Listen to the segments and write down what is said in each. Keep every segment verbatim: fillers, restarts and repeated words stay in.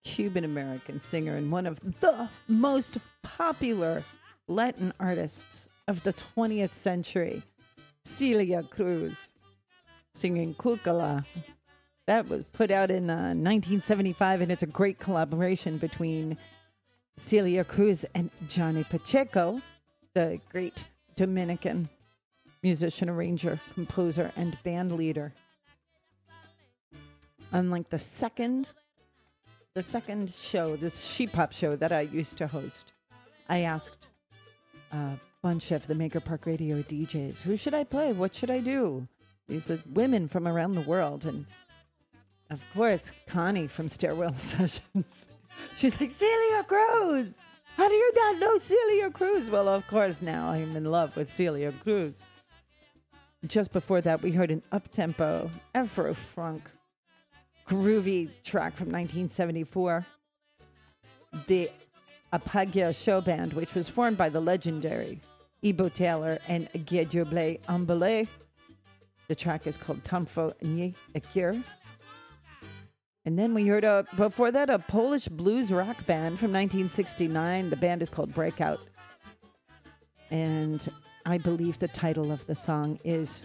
Cuban-American singer and one of the most popular Latin artists of the twentieth century, Celia Cruz, singing Cucala. That was put out in uh, nineteen seventy-five, and it's a great collaboration between Celia Cruz and Johnny Pacheco, the great Dominican musician, arranger, composer, and band leader. Unlike the second, the second show, this She Pop show that I used to host, I asked a bunch of the Maker Park Radio D Js, who should I play? What should I do? These are women from around the world. And of course, Connie from Stairwell Sessions. She's like, Celia Cruz! How do you not know Celia Cruz? Well, of course, now I'm in love with Celia Cruz. Just before that, we heard an up-tempo, Afro-funk, groovy track from nineteen seventy-four. The Apagia Show Band, which was formed by the legendary Ibo Taylor and Guédioblé Ambele. The track is called Tamfo Nye Ekir. And then we heard, a, before that, a Polish blues rock band from nineteen sixty-nine. The band is called Breakout. And I believe the title of the song is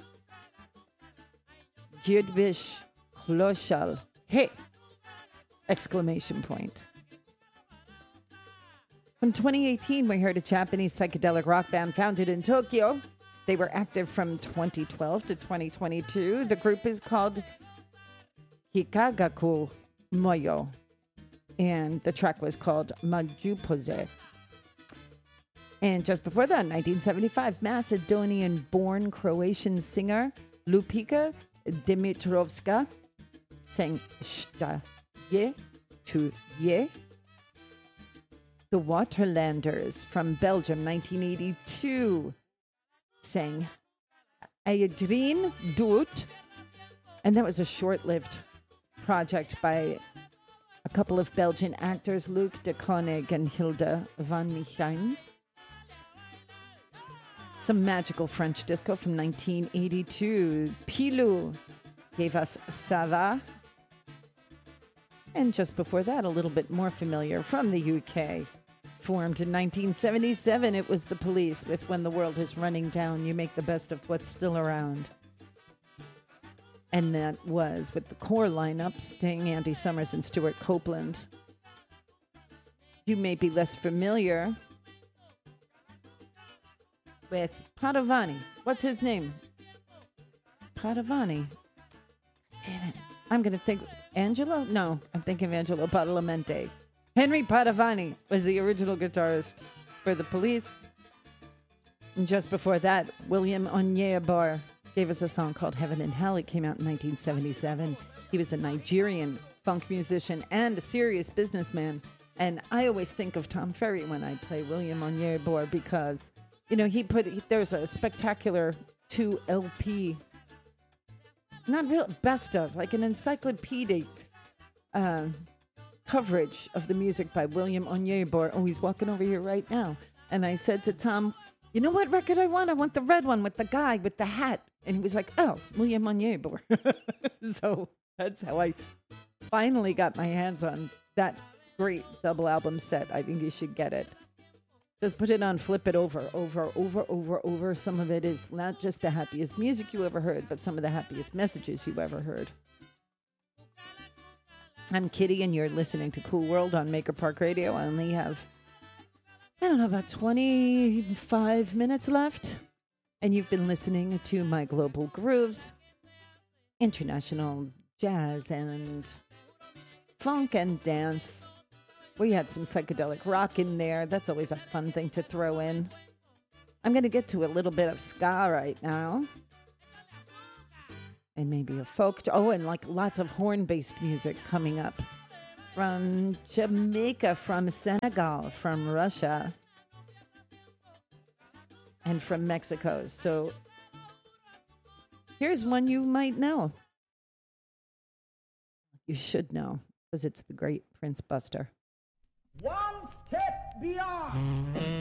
Giedbish Kloshal. Hey! Exclamation point. From twenty eighteen, we heard a Japanese psychedelic rock band founded in Tokyo. They were active from twenty twelve to twenty twenty-two. The group is called Hikagaku Moyo, and the track was called Majupose. And just before that, nineteen seventy-five, Macedonian-born Croatian singer Lupika Dimitrovska sang Shta Ye to Ye. The Waterlanders from Belgium, nineteen eighty-two, sang Adrien Doet. And that was a short-lived project by a couple of Belgian actors, Luc de Koning and Hilde van Michijn. Some magical French disco from nineteen eighty-two. Pilou gave us Ça Va. And just before that, a little bit more familiar from the U K. Formed in nineteen seventy-seven, it was The Police with When the World is Running Down, You Make the Best of What's Still Around. And that was with the core lineup, Sting, Andy Summers, and Stuart Copeland. You may be less familiar with Padovani. What's his name? Padovani. Damn it. I'm going to think... Angelo? No, I'm thinking of Angelo Badalamenti. Henry Padovani was the original guitarist for The Police. And just before that, William Onyeabor gave us a song called Heaven and Hell. It came out in nineteen seventy-seven. He was a Nigerian funk musician and a serious businessman. And I always think of Tom Ferry when I play William Onyeabor because, you know, he put, he, there's a spectacular two L P, not real, best of, like an encyclopedic uh, coverage of the music by William Onyeabor. Oh, he's walking over here right now. And I said to Tom, you know what record I want? I want the red one with the guy with the hat. And he was like, oh, William Onyeabor. So that's how I finally got my hands on that great double album set. I think you should get it. Just put it on, flip it over, over, over, over, over. Some of it is not just the happiest music you ever heard, but some of the happiest messages you ever heard. I'm Kitty, and you're listening to Cool World on Maker Park Radio. I only have, I don't know, about twenty-five minutes left. And you've been listening to my Global Grooves, international jazz and funk and dance. We had some psychedelic rock in there. That's always a fun thing to throw in. I'm going to get to a little bit of ska right now. And maybe a folk. Oh, and like lots of horn-based music coming up. From Jamaica, from Senegal, from Russia, and from Mexico. So here's one you might know. You should know, because it's the great Prince Buster. One step beyond.